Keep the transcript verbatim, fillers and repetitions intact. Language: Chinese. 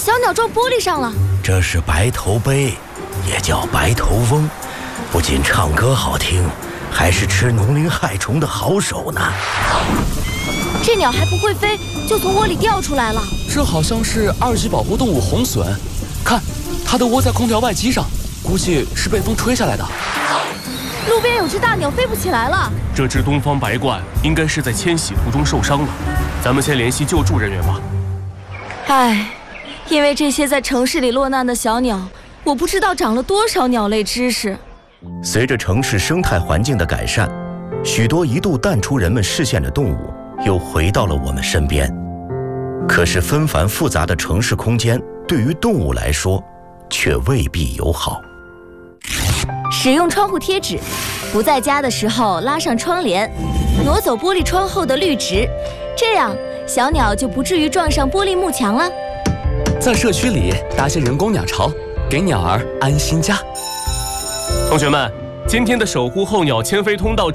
小鸟撞玻璃上了。 这是白头鹎，也叫白头翁，不仅唱歌好听，还是吃农林害虫的好手呢。 这鸟还不会飞，就从窝里掉出来了。 这好像是二级保护动物红隼，看，它都窝在空调外机上，估计是被风吹下来的。 路边有只大鸟飞不起来了。 这只东方白鹳应该是在迁徙途中受伤了，咱们先联系救助人员吧。 唉，因为这些在城市里落难的小鸟，我不知道长了多少鸟类知识。 随着城市生态环境的改善，许多一度淡出人们视线的动物又回到了我们身边。可是纷繁复杂的城市空间对于动物来说却未必友好。 使用窗户贴纸，不在家的时候拉上窗帘，挪走玻璃窗后的绿植，这样小鸟就不至于撞上玻璃幕墙了。 在社区里搭些人工鸟巢，给鸟儿安心家。 同学们，今天的守护候鸟迁飞通道